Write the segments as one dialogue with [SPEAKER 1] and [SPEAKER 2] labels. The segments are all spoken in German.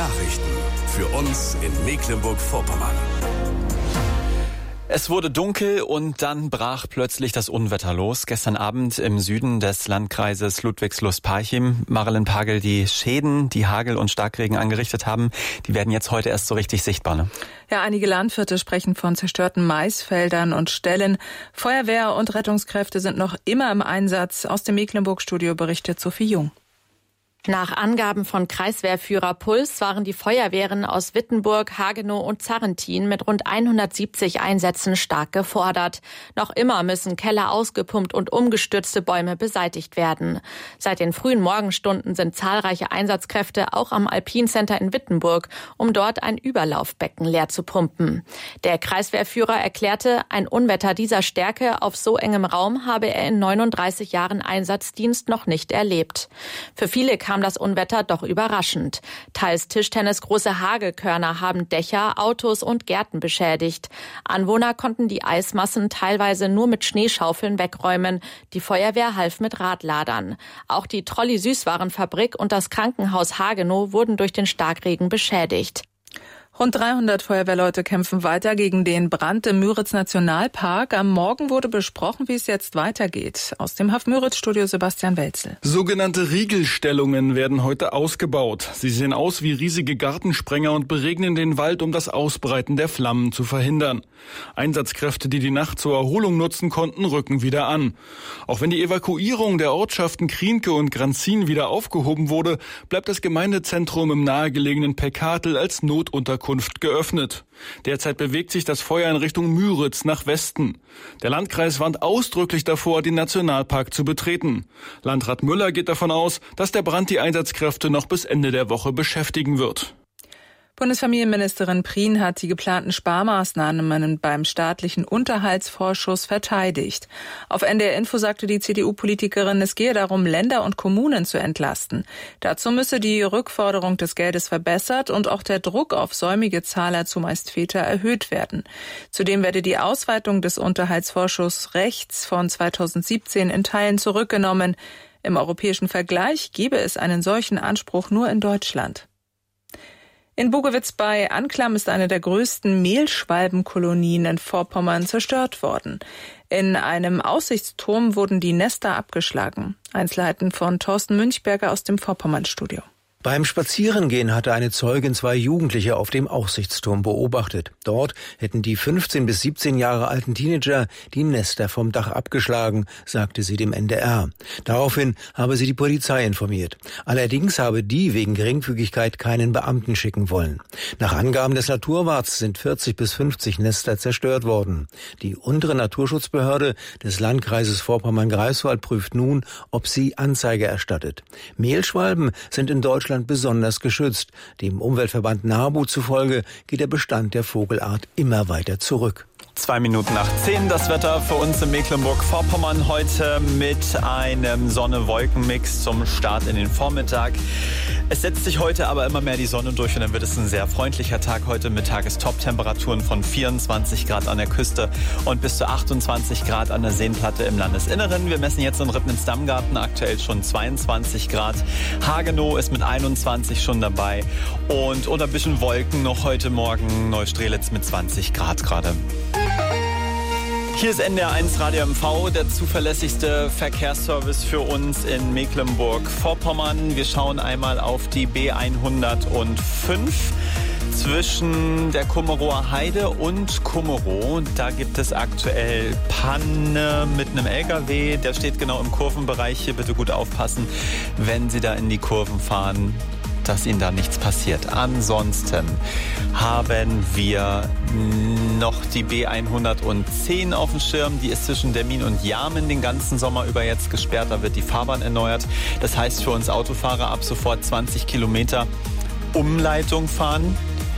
[SPEAKER 1] Nachrichten für uns in Mecklenburg-Vorpommern.
[SPEAKER 2] Es wurde dunkel und dann brach plötzlich das Unwetter los. Gestern Abend im Süden des Landkreises Ludwigslust-Parchim. Marilyn Pagel, die Schäden, die Hagel und Starkregen angerichtet haben, die werden jetzt heute erst so richtig sichtbar, ne?
[SPEAKER 3] Ja, einige Landwirte sprechen von zerstörten Maisfeldern und Ställen. Feuerwehr und Rettungskräfte sind noch immer im Einsatz. Aus dem Mecklenburg-Studio berichtet Sophie Jung.
[SPEAKER 4] Nach Angaben von Kreiswehrführer Puls waren die Feuerwehren aus Wittenburg, Hagenow und Zarrentin mit rund 170 Einsätzen stark gefordert. Noch immer müssen Keller ausgepumpt und umgestürzte Bäume beseitigt werden. Seit den frühen Morgenstunden sind zahlreiche Einsatzkräfte auch am Alpincenter in Wittenburg, um dort ein Überlaufbecken leer zu pumpen. Der Kreiswehrführer erklärte, ein Unwetter dieser Stärke auf so engem Raum habe er in 39 Jahren Einsatzdienst noch nicht erlebt. Für viele kam das Unwetter doch überraschend. Teils tischtennisgroße Hagelkörner haben Dächer, Autos und Gärten beschädigt. Anwohner konnten die Eismassen teilweise nur mit Schneeschaufeln wegräumen. Die Feuerwehr half mit Radladern. Auch die Trolli-Süßwarenfabrik und das Krankenhaus Hagenow wurden durch den Starkregen beschädigt.
[SPEAKER 3] Rund 300 Feuerwehrleute kämpfen weiter gegen den Brand im Müritz-Nationalpark. Am Morgen wurde besprochen, wie es jetzt weitergeht. Aus dem Haff-Müritz-Studio Sebastian Welzel.
[SPEAKER 5] Sogenannte Riegelstellungen werden heute ausgebaut. Sie sehen aus wie riesige Gartensprenger und beregnen den Wald, um das Ausbreiten der Flammen zu verhindern. Einsatzkräfte, die die Nacht zur Erholung nutzen konnten, rücken wieder an. Auch wenn die Evakuierung der Ortschaften Krienke und Granzin wieder aufgehoben wurde, bleibt das Gemeindezentrum im nahegelegenen Peckatel als Notunterkunft geöffnet. Derzeit bewegt sich das Feuer in Richtung Müritz nach Westen. Der Landkreis warnt ausdrücklich davor, den Nationalpark zu betreten. Landrat Müller geht davon aus, dass der Brand die Einsatzkräfte noch bis Ende der Woche beschäftigen wird.
[SPEAKER 3] Bundesfamilienministerin Prien hat die geplanten Sparmaßnahmen beim staatlichen Unterhaltsvorschuss verteidigt. Auf NDR Info sagte die CDU-Politikerin, es gehe darum, Länder und Kommunen zu entlasten. Dazu müsse die Rückforderung des Geldes verbessert und auch der Druck auf säumige Zahler, zumeist Väter, erhöht werden. Zudem werde die Ausweitung des Unterhaltsvorschussrechts von 2017 in Teilen zurückgenommen. Im europäischen Vergleich gebe es einen solchen Anspruch nur in Deutschland. In Bugewitz bei Anklam ist eine der größten Mehlschwalbenkolonien in Vorpommern zerstört worden. In einem Aussichtsturm wurden die Nester abgeschlagen. Einzelheiten von Thorsten Münchberger aus dem Vorpommern-Studio.
[SPEAKER 6] Beim Spazierengehen hatte eine Zeugin 2 Jugendliche auf dem Aussichtsturm beobachtet. Dort hätten die 15 bis 17 Jahre alten Teenager die Nester vom Dach abgeschlagen, sagte sie dem NDR. Daraufhin habe sie die Polizei informiert. Allerdings habe die wegen Geringfügigkeit keinen Beamten schicken wollen. Nach Angaben des Naturwarts sind 40 bis 50 Nester zerstört worden. Die untere Naturschutzbehörde des Landkreises Vorpommern-Greifswald prüft nun, ob sie Anzeige erstattet. Mehlschwalben sind in Deutschland besonders geschützt. Dem Umweltverband NABU zufolge geht der Bestand der Vogelart immer weiter zurück.
[SPEAKER 2] 9:02 das Wetter für uns in Mecklenburg-Vorpommern heute mit einem Sonne-Wolken-Mix zum Start in den Vormittag. Es setzt sich heute aber immer mehr die Sonne durch und dann wird es ein sehr freundlicher Tag heute mit Tagestop-Temperaturen von 24 Grad an der Küste und bis zu 28 Grad an der Seenplatte im Landesinneren. Wir messen jetzt in Rippnitz-Dammgarten aktuell schon 22 Grad. Hagenow ist mit 21 schon dabei und unter ein bisschen Wolken noch heute Morgen Neustrelitz mit 20 Grad gerade. Hier ist NDR1 Radio MV, der zuverlässigste Verkehrsservice für uns in Mecklenburg-Vorpommern. Wir schauen einmal auf die B105 zwischen der Kummerower Heide und Kummerow. Da gibt es aktuell Panne mit einem LKW. Der steht genau im Kurvenbereich. Hier bitte gut aufpassen, wenn Sie da in die Kurven fahren, dass Ihnen da nichts passiert. Ansonsten haben wir noch die B110 auf dem Schirm. Die ist zwischen Demmin und Jarmen den ganzen Sommer über jetzt gesperrt. Da wird die Fahrbahn erneuert. Das heißt für uns Autofahrer ab sofort 20 Kilometer Umleitung fahren.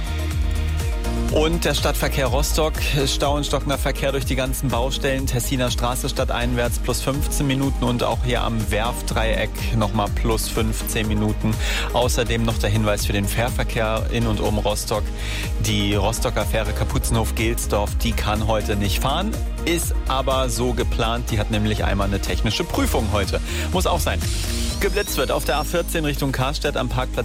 [SPEAKER 2] Und der Stadtverkehr Rostock, Stau und stockender Verkehr durch die ganzen Baustellen, Tessiner Straße stadteinwärts plus 15 Minuten und auch hier am Werftdreieck nochmal plus 15 Minuten. Außerdem noch der Hinweis für den Fährverkehr in und um Rostock. Die Rostocker Fähre Kapuzenhof-Gelsdorf, die kann heute nicht fahren, ist aber so geplant. Die hat nämlich einmal eine technische Prüfung heute. Muss auch sein. Geblitzt wird auf der A14 Richtung Karstedt am Parkplatz